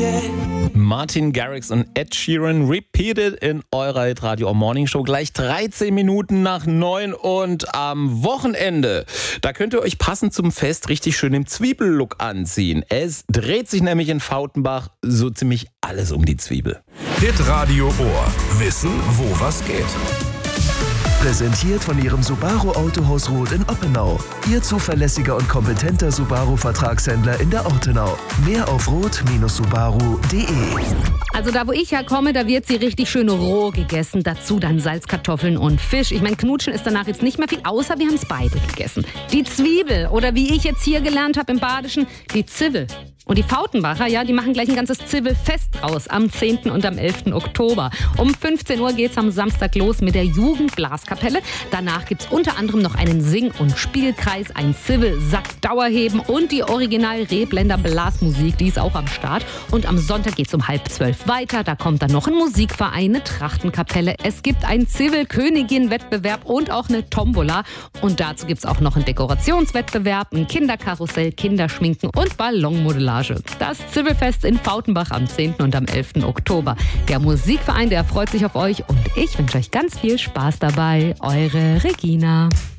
Martin Garrix und Ed Sheeran repeated in eurer Hitradio Morning Show gleich 13 Minuten nach 9 und am Wochenende. Da könnt ihr euch passend zum Fest richtig schön im Zwiebellook anziehen. Es dreht sich nämlich in Fautenbach so ziemlich alles um die Zwiebel. Hitradio Ohr. Wissen, wo was geht. Präsentiert von Ihrem Subaru Autohaus Roth in Oppenau. Ihr zuverlässiger und kompetenter Subaru-Vertragshändler in der Ortenau. Mehr auf roth-subaru.de. Also da, wo ich herkomme, da wird sie richtig schön roh gegessen. Dazu dann Salzkartoffeln und Fisch. Ich meine, knutschen ist danach jetzt nicht mehr viel, außer wir haben es beide gegessen. Die Zwiebel oder wie ich jetzt hier gelernt habe im Badischen, die Zwiebel. Und die Fautenbacher, ja, die machen gleich ein ganzes Zwiebelfest draus am 10. und am 11. Oktober. Um 15 Uhr geht's am Samstag los mit der Jugendblaskapelle. Danach gibt's unter anderem noch einen Sing- und Spielkreis, ein Zwiebelsack-Dauerheben und die Original-Rebländer Blasmusik, die ist auch am Start. Und am Sonntag geht's um 11:30 weiter. Da kommt dann noch ein Musikverein, eine Trachtenkapelle. Es gibt einen Zwiebelkönigin-Wettbewerb und auch eine Tombola. Und dazu gibt's auch noch einen Dekorationswettbewerb, ein Kinderkarussell, Kinderschminken und Ballonmodellage. Das Zwiebelfest in Fautenbach am 10. und am 11. Oktober. Der Musikverein, der freut sich auf euch und ich wünsche euch ganz viel Spaß dabei. Eure Regina.